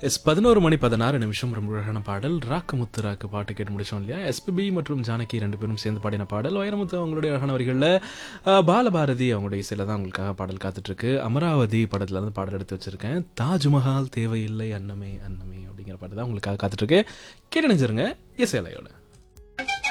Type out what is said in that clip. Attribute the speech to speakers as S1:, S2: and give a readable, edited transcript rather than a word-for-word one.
S1: 11 மணி 16 நிமிஷம் ரொம்ப அழகான பாடல். ராக்கு முத்து ராக்கு பாட்டு கேட்டு முடிச்சோம் இல்லையா? எஸ்பிபி மற்றும் ஜானகி 2 பேரும் சேர்ந்து பாடின பாடல். வைரமுத்து அவங்களுடைய அழகான வரிகளில் பாலபாரதி அவங்களுடைய இசையில் தான் உங்களுக்காக பாடல் காத்துட்ருக்கு. அமராவதி படத்துல இருந்து பாடல் எடுத்து வச்சிருக்கேன். தாஜ்மஹால் தேவையில்லை அன்னமே அன்னமே அப்படிங்கிற பாட்டு தான் உங்களுக்காக காத்துட்ருக்கு. கேட்டு நினைச்சிருங்க இசையலையோட.